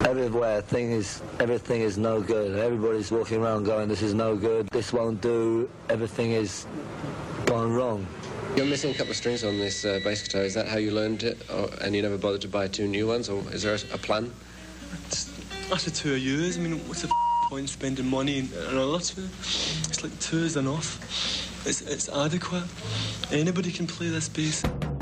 Everywhere, everything is no good. Everybody's walking around going, this is no good, this won't do, everything is gone wrong. You're missing a couple of strings on this bass guitar. Is that how you learned it, and you never bothered to buy 2 new ones, or is there a plan? After 2 years, I mean, what's the point spending money on another 2? It's like 2 is enough. It's adequate. Anybody can play this bass.